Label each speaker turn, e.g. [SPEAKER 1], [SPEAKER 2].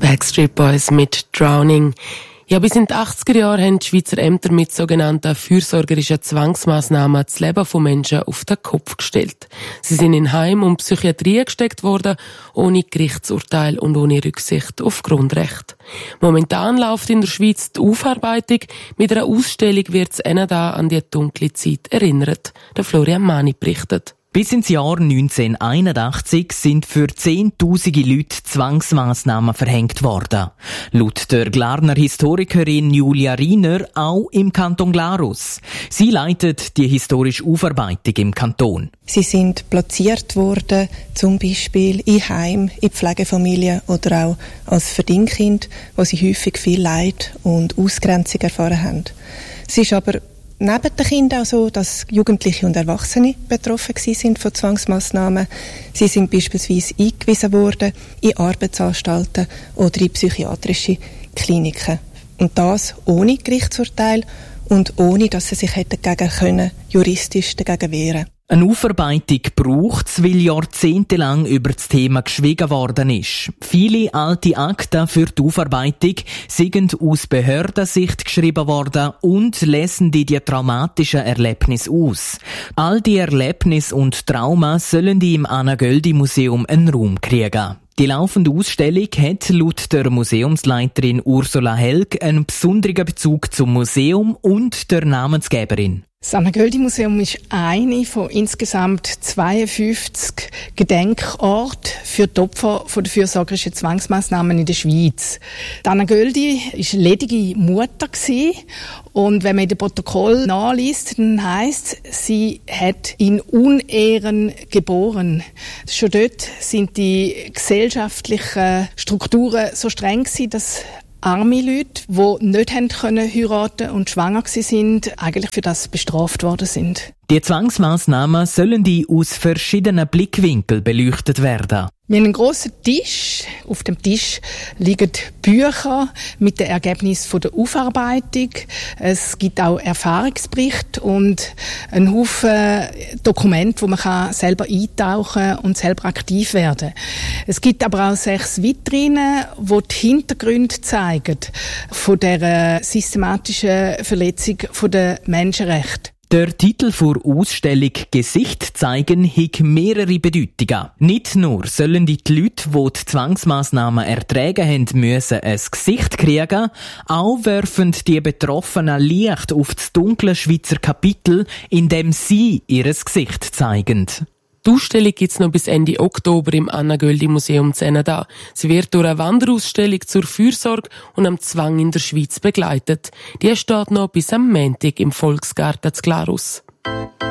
[SPEAKER 1] Backstreet Boys mit Drowning. Ja, bis in die 80er Jahre haben die Schweizer Ämter mit sogenannten fürsorgerischen Zwangsmaßnahmen das Leben von Menschen auf den Kopf gestellt. Sie sind in Heim und Psychiatrie gesteckt worden, ohne Gerichtsurteil und ohne Rücksicht auf Grundrechte. Momentan läuft in der Schweiz die Aufarbeitung. Mit einer Ausstellung wird es da an die dunkle Zeit erinnert. Der Florian Mani berichtet.
[SPEAKER 2] Bis ins Jahr 1981 sind für Zehntausende Leute Zwangsmaßnahmen verhängt worden. Laut der Glarner Historikerin Julia Riener auch im Kanton Glarus. Sie leitet die historische Aufarbeitung im Kanton.
[SPEAKER 3] Sie sind platziert worden, zum Beispiel in Heim, in Pflegefamilien oder auch als Verdingkind, wo sie häufig viel Leid und Ausgrenzung erfahren haben. Es ist aber neben den Kindern auch so, dass Jugendliche und Erwachsene betroffen sind von Zwangsmaßnahmen. Sie sind beispielsweise eingewiesen worden in Arbeitsanstalten oder in psychiatrische Kliniken. Und das ohne Gerichtsurteil und ohne, dass sie sich juristisch dagegen wehren können.
[SPEAKER 2] Eine Aufarbeitung braucht es, weil jahrzehntelang über das Thema geschwiegen worden ist. Viele alte Akten für die Aufarbeitung sind aus Behördensicht geschrieben worden und lesen die traumatischen Erlebnisse aus. All die Erlebnisse und Trauma sollen die im Anna-Göldi-Museum einen Raum kriegen. Die laufende Ausstellung hat laut der Museumsleiterin Ursula Helg einen besonderen Bezug zum Museum und der Namensgeberin.
[SPEAKER 4] Das Anna-Göldi-Museum ist eine von insgesamt 52 Gedenkorten für die Opfer von der fürsorgerischen Zwangsmaßnahmen in der Schweiz. Die Anna-Göldi war ledige Mutter und wenn man in dem Protokoll nachliest, dann heisst, sie hat in Unehren geboren. Schon dort sind die gesellschaftlichen Strukturen so streng gewesen, dass arme Leute, die nicht heiraten und schwanger sind, eigentlich für das bestraft worden sind.
[SPEAKER 2] Die Zwangsmaßnahmen sollen die aus verschiedenen Blickwinkeln beleuchtet werden.
[SPEAKER 4] Wir haben einen grossen Tisch. Auf dem Tisch liegen Bücher mit den Ergebnissen der Aufarbeitung. Es gibt auch Erfahrungsberichte und einen Haufen Dokumente, wo man selber eintauchen und selber aktiv werden kann. Es gibt aber auch 6 Vitrinen, die die Hintergründe zeigen von der systematischen Verletzung der Menschenrechte.
[SPEAKER 2] Der Titel der Ausstellung «Gesicht zeigen» hat mehrere Bedeutungen. Nicht nur sollen die Leute, die die Zwangsmaßnahmen ertragen haben, müssen ein Gesicht kriegen, auch werfen die Betroffenen Licht auf das dunkle Schweizer Kapitel, indem sie ihr Gesicht zeigen.
[SPEAKER 1] Die Ausstellung gibt es noch bis Ende Oktober im Anna-Göldi-Museum zu Enna. Sie wird durch eine Wanderausstellung zur Fürsorge und am Zwang in der Schweiz begleitet. Die steht noch bis am Montag im Volksgarten zu Glarus.